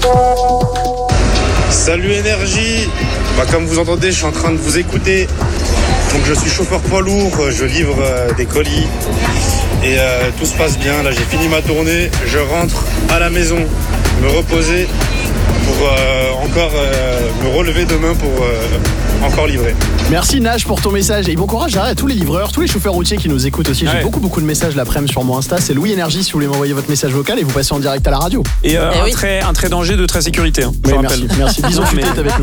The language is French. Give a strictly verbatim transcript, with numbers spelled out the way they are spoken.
Salut Énergie. Bah, comme vous entendez, je suis en train de vous écouter. Donc je suis chauffeur poids lourd, je livre euh, des colis et euh, tout se passe bien. Là j'ai fini ma tournée, je rentre à la maison, me reposer pour euh, encore euh, me relever demain pour euh, encore livrer. Merci Nash pour ton message et bon courage à tous les livreurs, tous les chauffeurs routiers qui nous écoutent aussi. J'ai Ouais. beaucoup beaucoup de messages l'après-midi sur mon Insta, c'est Louis Énergie si vous voulez m'envoyer votre message vocal et vous passez en direct à la radio. Et euh, Eh un, oui. trait, un trait danger de trait sécurité, hein, je Oui, rappelle. merci, merci. Bison Non, mais- futé est avec nous.